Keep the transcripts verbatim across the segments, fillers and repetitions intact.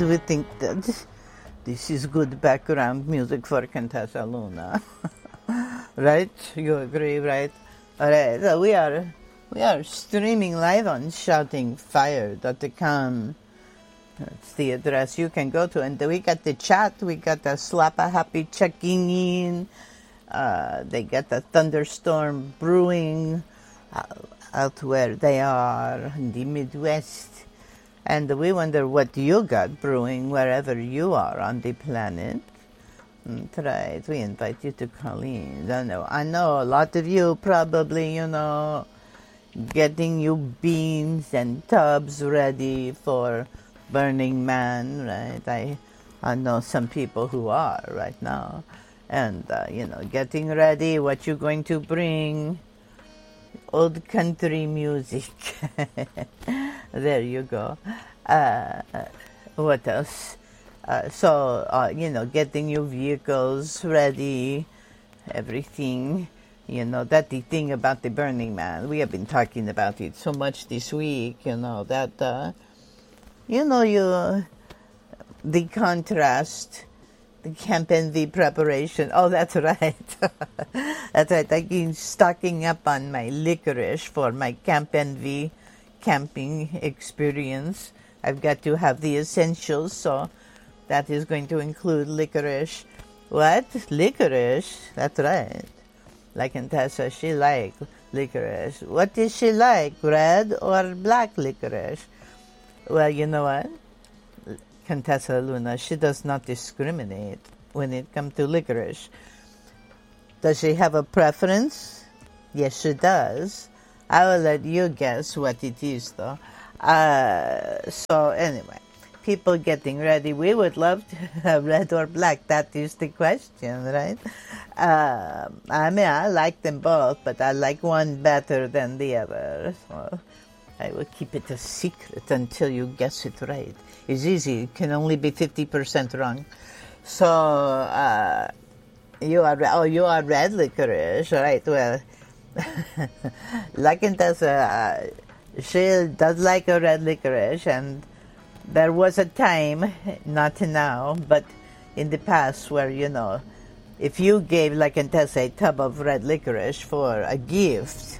do you think that this is good background music for Contessa Luna? Right? You agree, right? All right, so we are we are streaming live on shouting fire dot com. That's the address you can go to. And we got the chat. We got the Slappa Happy checking in. Uh, they got the thunderstorm brewing uh, out where they are in the Midwest. And we wonder what you got brewing wherever you are on the planet. That's right. We invite you to call in. I know, I know a lot of you probably, you know, getting you beans and tubs ready for Burning Man, right? I, I know some people who are right now. And, uh, you know, getting ready, what you're going to bring. Old country music. There you go. Uh, what else? Uh, so, uh, you know, getting your vehicles ready, everything. You know, that the thing about the Burning Man. We have been talking about it so much this week, you know, that, uh, you know, you, the contrast, the Camp Envy preparation. Oh, that's right. That's right. I've been stocking up on my licorice for my Camp Envy camping experience. I've got to have the essentials, so that is going to include licorice. What? Licorice? That's right. Like Contessa, she like licorice. What does she like, red or black licorice? Well, you know what? Contessa Luna, she does not discriminate when it comes to licorice. Does she have a preference? Yes, she does. I will let you guess what it is, though. Uh, so, anyway, people getting ready. We would love to have red or black. That is the question, right? Uh, I mean, I like them both, but I like one better than the other. So I will keep it a secret until you guess it right. It's easy. It can only be fifty percent wrong. So, uh, you are, oh, you are red licorice, right? Well, like Contessa, uh, she does like a red licorice, and there was a time, not now, but in the past where, you know, if you gave, like Contessa, a tub of red licorice for a gift,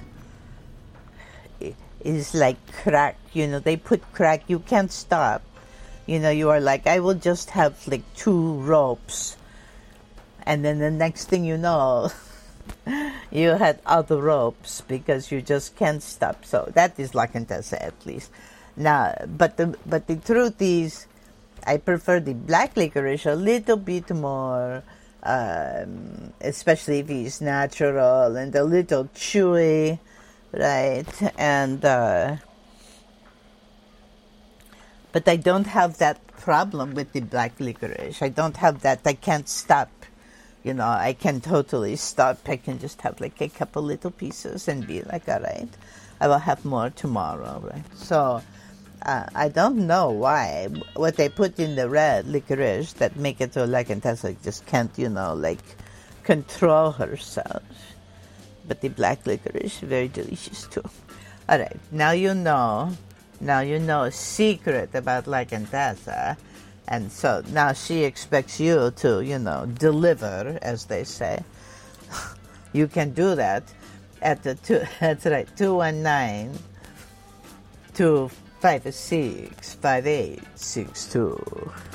it is like crack, you know, they put crack, you can't stop. You know, you are like, I will just have like two ropes. And then the next thing you know, you had other ropes because you just can't stop. So that is like Contessa at least. Now, but the, but the truth is, I prefer the black licorice a little bit more, um, especially if it's natural and a little chewy, right? And, uh, but I don't have that problem with the black licorice. I don't have that. I can't stop. You know, I can totally stop. I can just have like a couple little pieces and be like, all right, I will have more tomorrow, right? So uh, I don't know why what they put in the red licorice that make it so like Contessa just can't, you know, like control herself. But the black licorice, very delicious too. All right, now you know. Now you know a secret about like Contessa. And so now she expects you to, you know, deliver, as they say. You can do that at the two, that's right, two one nine, two five six, five eight six two.